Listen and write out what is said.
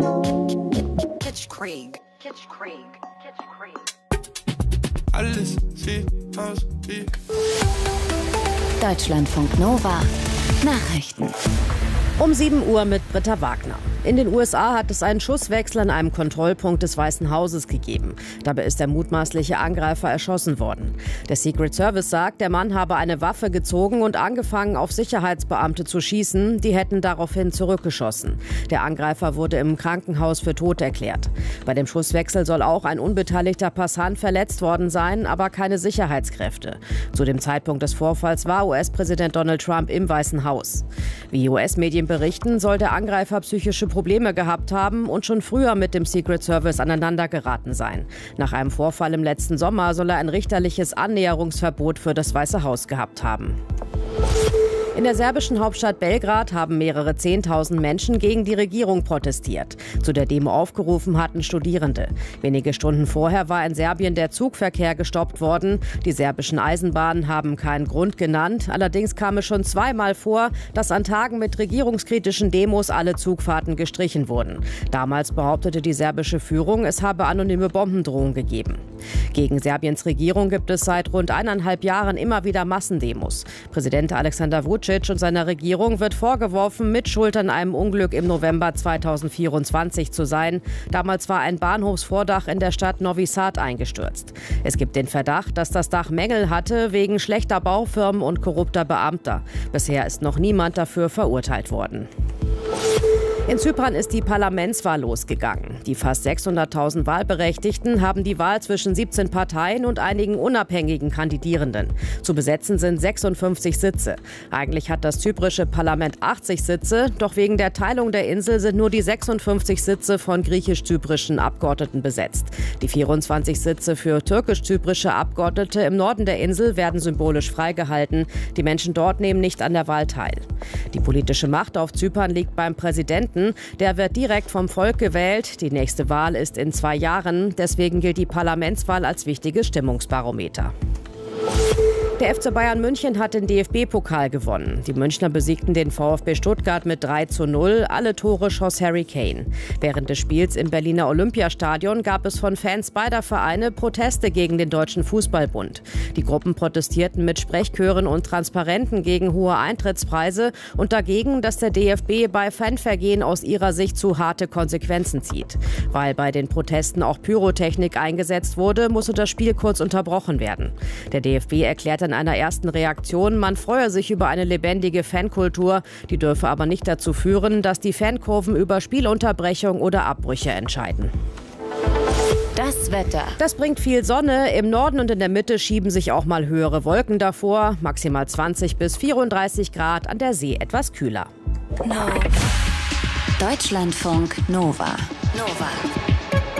Alles sieht aus wie Deutschlandfunk Nova Nachrichten. Um 7 Uhr mit Britta Wagner. In den USA hat es einen Schusswechsel an einem Kontrollpunkt des Weißen Hauses gegeben. Dabei ist der mutmaßliche Angreifer erschossen worden. Der Secret Service sagt, der Mann habe eine Waffe gezogen und angefangen, auf Sicherheitsbeamte zu schießen. Die hätten daraufhin zurückgeschossen. Der Angreifer wurde im Krankenhaus für tot erklärt. Bei dem Schusswechsel soll auch ein unbeteiligter Passant verletzt worden sein, aber keine Sicherheitskräfte. Zu dem Zeitpunkt des Vorfalls war US-Präsident Donald Trump im Weißen Haus. Wie US-Medien berichten, soll der Angreifer psychische Probleme gehabt haben und schon früher mit dem Secret Service aneinandergeraten sein. Nach einem Vorfall im letzten Sommer soll er ein richterliches Annäherungsverbot für das Weiße Haus gehabt haben. In der serbischen Hauptstadt Belgrad haben mehrere 10.000 Menschen gegen die Regierung protestiert. Zu der Demo aufgerufen hatten Studierende. Wenige Stunden vorher war in Serbien der Zugverkehr gestoppt worden. Die serbischen Eisenbahnen haben keinen Grund genannt. Allerdings kam es schon zweimal vor, dass an Tagen mit regierungskritischen Demos alle Zugfahrten gestrichen wurden. Damals behauptete die serbische Führung, es habe anonyme Bombendrohungen gegeben. Gegen Serbiens Regierung gibt es seit rund 1,5 Jahren immer wieder Massendemos. Präsident Alexander Vučić und seiner Regierung wird vorgeworfen, Mitschuld an einem Unglück im November 2024 zu sein. Damals war ein Bahnhofsvordach in der Stadt Novi Sad eingestürzt. Es gibt den Verdacht, dass das Dach Mängel hatte wegen schlechter Baufirmen und korrupter Beamter. Bisher ist noch niemand dafür verurteilt worden. In Zypern ist die Parlamentswahl losgegangen. Die fast 600.000 Wahlberechtigten haben die Wahl zwischen 17 Parteien und einigen unabhängigen Kandidierenden. Zu besetzen sind 56 Sitze. Eigentlich hat das zyprische Parlament 80 Sitze, doch wegen der Teilung der Insel sind nur die 56 Sitze von griechisch-zyprischen Abgeordneten besetzt. Die 24 Sitze für türkisch-zyprische Abgeordnete im Norden der Insel werden symbolisch freigehalten. Die Menschen dort nehmen nicht an der Wahl teil. Die politische Macht auf Zypern liegt beim Präsidenten. Der wird direkt vom Volk gewählt. Die nächste Wahl ist in 2 Jahren. Deswegen gilt die Parlamentswahl als wichtiges Stimmungsbarometer. Der FC Bayern München hat den DFB-Pokal gewonnen. Die Münchner besiegten den VfB Stuttgart mit 3:0. Alle Tore schoss Harry Kane. Während des Spiels im Berliner Olympiastadion gab es von Fans beider Vereine Proteste gegen den Deutschen Fußballbund. Die Gruppen protestierten mit Sprechchören und Transparenten gegen hohe Eintrittspreise und dagegen, dass der DFB bei Fanvergehen aus ihrer Sicht zu harte Konsequenzen zieht. Weil bei den Protesten auch Pyrotechnik eingesetzt wurde, musste das Spiel kurz unterbrochen werden. Der DFB erklärte in einer ersten Reaktion, man freue sich über eine lebendige Fankultur, die dürfe aber nicht dazu führen, dass die Fankurven über Spielunterbrechung oder Abbrüche entscheiden. Das Wetter. Das bringt viel Sonne. Im Norden und in der Mitte schieben sich auch mal höhere Wolken davor. Maximal 20 bis 34 Grad, an der See etwas kühler. Deutschlandfunk Nova.